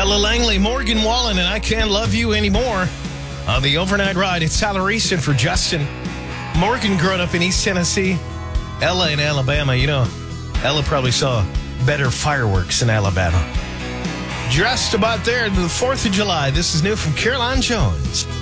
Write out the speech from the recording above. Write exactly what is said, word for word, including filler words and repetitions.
Ella Langley, Morgan Wallen, and I Can't Love You Anymore. On the overnight ride, it's Tyler Easton for Justin. Morgan growing up in East Tennessee. Ella in Alabama. You know, Ella probably saw better fireworks in Alabama. Just about there, the fourth of July. This is new from Caroline Jones.